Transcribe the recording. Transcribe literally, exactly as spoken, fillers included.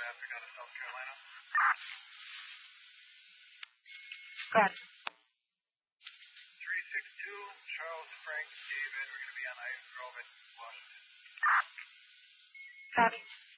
traffic out of South Carolina. Got it. three six two, Charles, Frank, David. We're going to be on Ice Grove in Washington. Copy.